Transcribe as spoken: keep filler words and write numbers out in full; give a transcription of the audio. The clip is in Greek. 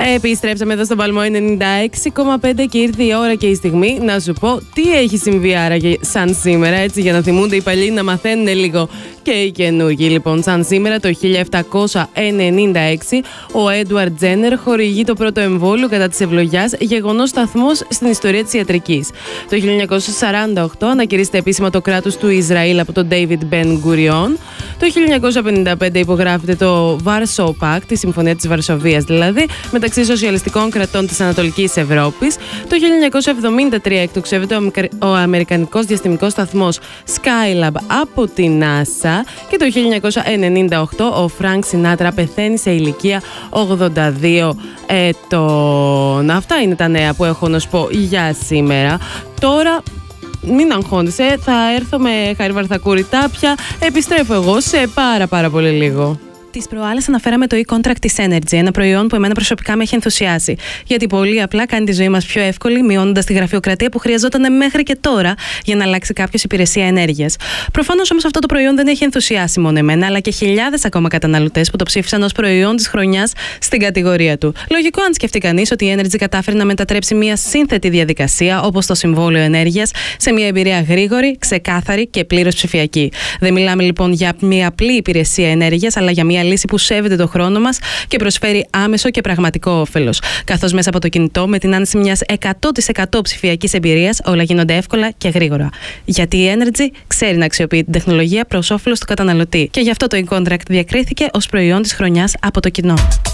Επιστρέψαμε εδώ στον Παλμό ενενήντα έξι κόμμα πέντε και ήρθε η ώρα και η στιγμή να σου πω τι έχει συμβεί άραγε σαν σήμερα, έτσι για να θυμούνται οι παλιοί να μαθαίνουν λίγο και οι καινούργοι. Λοιπόν, σαν σήμερα το χίλια επτακόσια ενενήντα έξι ο Έντουαρντ Τζένερ χορηγεί το πρώτο εμβόλιο κατά της ευλογιάς, γεγονός σταθμός στην ιστορία της ιατρικής. Το χίλια εννιακόσια σαράντα οκτώ ανακηρύσσεται επίσημα το κράτος του Ισραήλ από τον Ντέιβιντ Μπεν Γκουριόν. Το χίλια εννιακόσια πενήντα πέντε υπογράφεται το Warsaw Pact, τη Συμφωνία της Βαρσοβίας δηλαδή, μεταξύ σοσιαλιστικών κρατών της Ανατολικής Ευρώπης. Το χίλια εννιακόσια εβδομήντα τρία εκτοξεύεται ο Αμερικανικός διαστημικός σταθμός Skylab από την NASA. Και το χίλια εννιακόσια ενενήντα οκτώ ο Φρανκ Σινάτρα πεθαίνει σε ηλικία ογδόντα δύο ετών. Αυτά είναι τα νέα που έχω να σου πω για σήμερα. Τώρα μην αγχώνεσαι, θα έρθω με Χάρη Βαρθακούρη Τάπια. Επιστρέφω εγώ σε πάρα πάρα πολύ λίγο. Τις προάλλες αναφέραμε το e-contract της Energy, ένα προϊόν που εμένα προσωπικά με έχει ενθουσιάσει. Γιατί πολύ απλά κάνει τη ζωή μας πιο εύκολη, μειώνοντας τη γραφειοκρατία που χρειαζόταν μέχρι και τώρα για να αλλάξει κάποιος υπηρεσία ενέργειας. Προφανώς όμως αυτό το προϊόν δεν έχει ενθουσιάσει μόνο εμένα, αλλά και χιλιάδες ακόμα καταναλωτές που το ψήφισαν ως προϊόν της χρονιάς στην κατηγορία του. Λογικό αν σκεφτεί κανείς ότι η Energy κατάφερε να μετατρέψει μια σύνθετη διαδικασία, όπως το συμβόλαιο ενέργειας, σε μια εμπειρία γρήγορη, ξεκάθαρη και πλήρως ψηφιακή. Δεν μιλάμε λοιπόν για μια απλή υπηρεσία ενέργειας, αλλά για μια λύση που σέβεται το χρόνο μας και προσφέρει άμεσο και πραγματικό όφελος. Καθώς μέσα από το κινητό, με την άνεση μιας εκατό τοις εκατό ψηφιακής εμπειρίας, όλα γίνονται εύκολα και γρήγορα. Γιατί η Energy ξέρει να αξιοποιεί την τεχνολογία προς όφελος του καταναλωτή. Και γι' αυτό το e-contract διακρίθηκε ως προϊόν της χρονιάς από το κοινό.